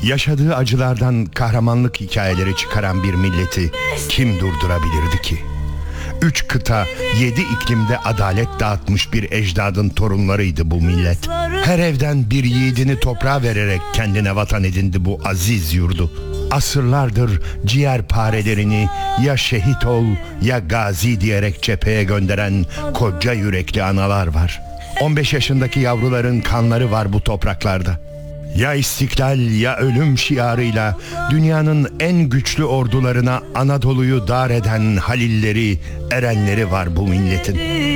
Yaşadığı acılardan kahramanlık hikayeleri çıkaran bir milleti kim durdurabilirdi ki? 3 kıta, 7 iklimde adalet dağıtmış bir ecdadın torunlarıydı bu millet. Her evden bir yiğidini toprağa vererek kendine vatan edindi bu aziz yurdu. Asırlardır ciğerparelerini ya şehit ol ya gazi diyerek cepheye gönderen koca yürekli analar var. 15 yaşındaki yavruların kanları var bu topraklarda. Ya istiklal ya ölüm şiarıyla dünyanın en güçlü ordularına Anadolu'yu dar eden halilleri, erenleri var bu milletin.